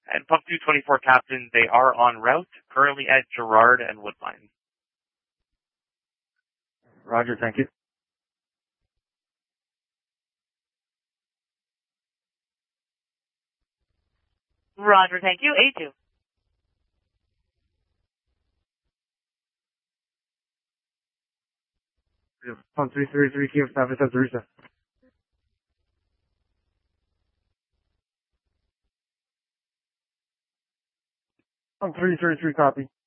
And Pump 224 Captain, they are en route, currently at Girard and Woodbine. Roger, thank you. Roger, thank you. A2. Pump 333, Kiev, South Santa Teresa. Pump 333, copy.